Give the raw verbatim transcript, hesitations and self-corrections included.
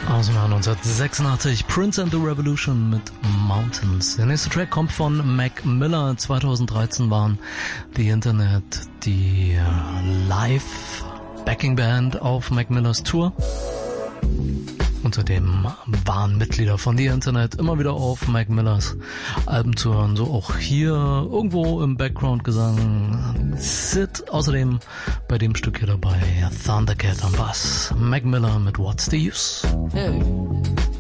Aus dem Jahr neunzehnhundertsechsundachtzig, Prince and the Revolution mit Mountains. Der nächste Track kommt von Mac Miller. zweitausenddreizehn waren die Internet die Live-Backing-Band auf Mac Millers Tour. Außerdem waren Mitglieder von The Internet immer wieder auf Mac Millers Alben zu hören. So auch hier irgendwo im Background-Gesang Sid. Außerdem bei dem Stück hier dabei Thundercat am Bass. Mac Miller mit What's the Use? Hey.